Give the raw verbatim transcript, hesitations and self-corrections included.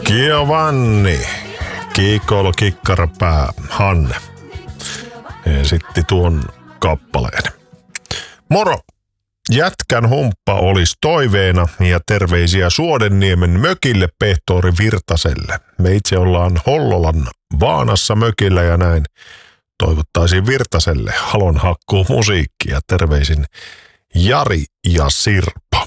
Giovanni, Kiikolo Kikkarapää, Hanne esitti tuon kappaleen. Moro! Jätkän humppa olisi toiveena ja terveisiä Suodenniemen mökille Pehtori Virtaselle. Me itse ollaan Hollolan Vaanassa mökillä ja näin toivottaisiin Virtaselle halonhakkuu musiikkia. Terveisin Jari ja Sirpa.